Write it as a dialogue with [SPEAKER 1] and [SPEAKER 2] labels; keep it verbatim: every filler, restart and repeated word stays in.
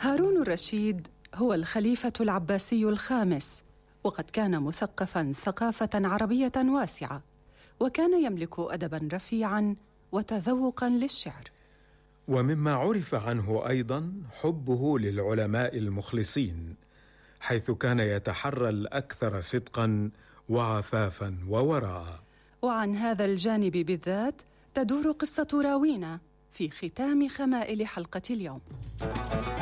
[SPEAKER 1] هارون الرشيد هو الخليفة العباسي الخامس، وقد كان مثقفاً ثقافة عربية واسعة، وكان يملك أدباً رفيعاً وتذوقاً للشعر.
[SPEAKER 2] ومما عرف عنه أيضاً حبه للعلماء المخلصين، حيث كان يتحرى الأكثر صدقاً وعفافاً ووراء.
[SPEAKER 1] وعن هذا الجانب بالذات تدور قصة راوينا في ختام خمائل حلقة اليوم.